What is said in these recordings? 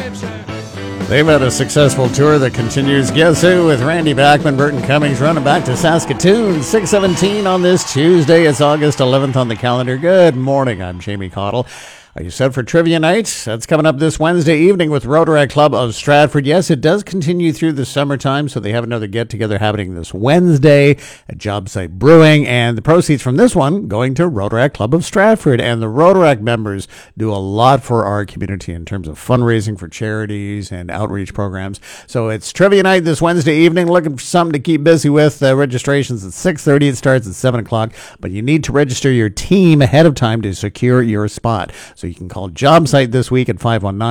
They've had a successful tour that continues. Guess Who with Randy Bachman, Burton Cummings, running back to Saskatoon. 6:17 on this Tuesday. It's August 11th on the calendar. Good morning. I'm Jamie Cottle. Are you set for trivia night? That's coming up this Wednesday evening with Rotaract Club of Stratford. Yes, it does continue through the summertime, so they have another get-together happening this Wednesday at Job Site Brewing, and the proceeds from this one going to Rotaract Club of Stratford. And the Rotaract members do a lot for our community in terms of fundraising for charities and outreach programs. So it's trivia night this Wednesday evening. Looking for something to keep busy with. Registration's at 6:30. It starts at 7 o'clock, but you need to register your team ahead of time to secure your spot. So you can call Job Site this week at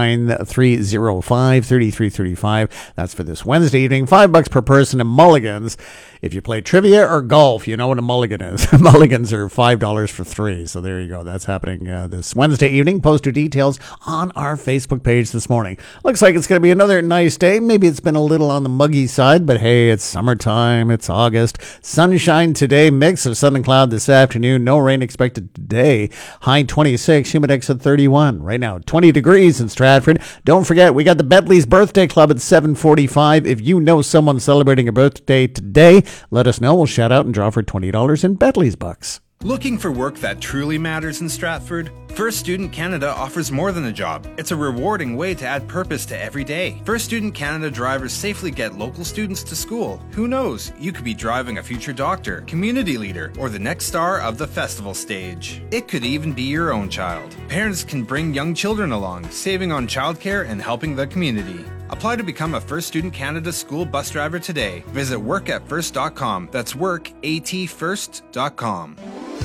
519-305-3335. That's for this Wednesday evening. $5 per person and mulligans. If you play trivia or golf, you know what a mulligan is. Mulligans are $5 for 3. So there you go. That's happening this Wednesday evening. Post your details on our Facebook page this morning. Looks like it's going to be another nice day. Maybe it's been a little on the muggy side, but hey, it's summertime. It's August. Sunshine today. Mix of sun and cloud this afternoon. No rain expected today. High 26. Humidex at 31. Right now, 20 degrees in Stratford. Don't forget, we got the Bentley's Birthday Club at 7:45. If you know someone celebrating a birthday today, let us know. We'll shout out and draw for $20 in Bentley's bucks. Looking for work that truly matters in Stratford? First Student Canada offers more than a job. It's a rewarding way to add purpose to every day. First Student Canada drivers safely get local students to school. Who knows? You could be driving a future doctor, community leader, or the next star of the festival stage. It could even be your own child. Parents can bring young children along, saving on childcare and helping the community. Apply to become a First Student Canada school bus driver today. Visit workatfirst.com. That's workatfirst.com.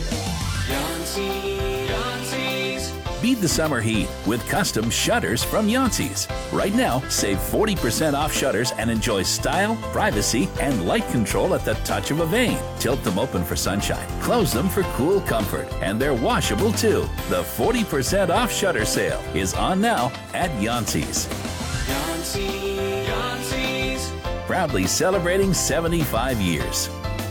Beat the summer heat with custom shutters from Yancey's. Right now, save 40% off shutters and enjoy style, privacy, and light control at the touch of a vein. Tilt them open for sunshine, close them for cool comfort, and they're washable too. The 40% off shutter sale is on now at Yancey's. Yancey's. Proudly celebrating 75 years.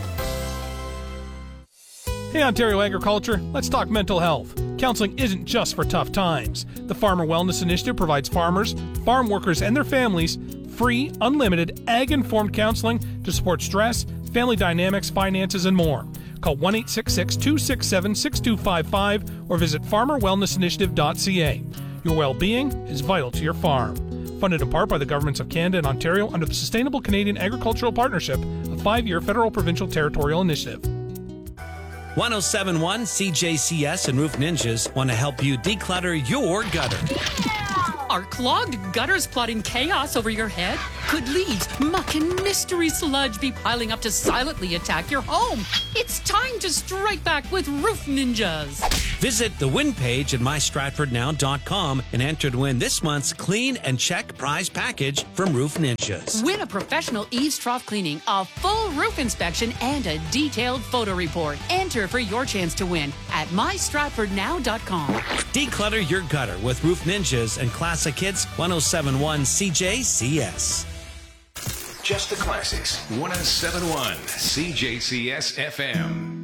Hey Ontario Agriculture, let's talk mental health. Counseling isn't just for tough times. The Farmer Wellness Initiative provides farmers, farm workers, and their families free, unlimited, ag-informed counseling to support stress, family dynamics, finances, and more. Call 1-866-267-6255 or visit farmerwellnessinitiative.ca. Your well-being is vital to your farm. Funded in part by the governments of Canada and Ontario under the Sustainable Canadian Agricultural Partnership, a 5-year federal provincial territorial initiative. 1071 CJCS and Roof Ninjas want to help you declutter your gutter. Are clogged gutters plotting chaos over your head? Could leaves, muck, and mystery sludge be piling up to silently attack your home? It's time to strike back with Roof Ninjas. Visit the win page at mystratfordnow.com and enter to win this month's Clean and Check prize package from Roof Ninjas. Win a professional eaves trough cleaning, a full roof inspection, and a detailed photo report. Enter for your chance to win at mystratfordnow.com. Declutter your gutter with Roof Ninjas and Classic Hits 1071 CJCS. Just the classics. 1071 CJCS FM.